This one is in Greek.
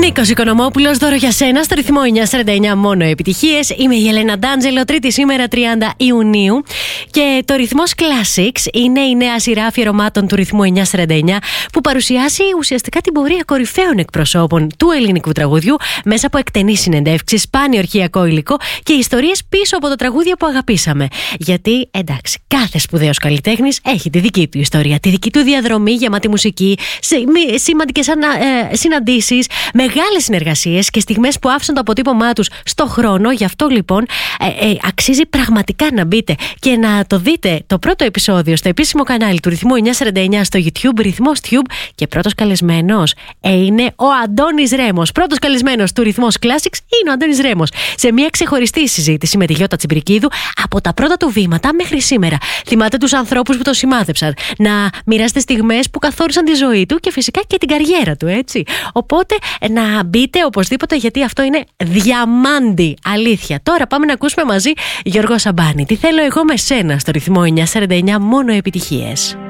Νίκος Οικονομόπουλος, δώρο για σένα στο ρυθμό 949, μόνο επιτυχίες. Είμαι η Ελένα Ντάντζελο, Τρίτη σήμερα 30 Ιουνίου. Και το Ρυθμός Classics είναι η νέα σειρά αφιερωμάτων του ρυθμού 949 που παρουσιάσει ουσιαστικά την πορεία κορυφαίων εκπροσώπων του ελληνικού τραγουδιού μέσα από εκτενείς συνεντεύξεις, σπάνιο αρχαιακό υλικό και ιστορίες πίσω από τα τραγούδια που αγαπήσαμε. Γιατί, εντάξει, κάθε σπουδαίος καλλιτέχνης έχει τη δική του ιστορία, τη δική του διαδρομή γεμάτη μουσική, σημαντικές συναντήσεις, μεγάλες συνεργασίες και στιγμές που άφησαν το αποτύπωμά τους στο χρόνο. Γι' αυτό λοιπόν αξίζει πραγματικά να μπείτε και να το δείτε το πρώτο επεισόδιο στο επίσημο κανάλι του Ρυθμού 949 στο YouTube, Ρυθμός Tube, και πρώτος καλεσμένος είναι ο Αντώνης Ρέμος. Πρώτος καλεσμένος του Ρυθμός Classics είναι ο Αντώνης Ρέμος. Σε μια ξεχωριστή συζήτηση με τη Γιώτα Τσιμπρικίδου από τα πρώτα του βήματα μέχρι σήμερα. Θυμάται τους ανθρώπους που το σημάδεψαν, να μοιράσετε στιγμές που καθόρισαν τη ζωή του και φυσικά και την καριέρα του, έτσι. Οπότε να μπείτε οπωσδήποτε, γιατί αυτό είναι διαμάντι, αλήθεια. Τώρα πάμε να ακούσουμε μαζί Γιώργο Σαμπάνη. Τι θέλω εγώ με σένα στο Ρυθμό 949, μόνο επιτυχίες.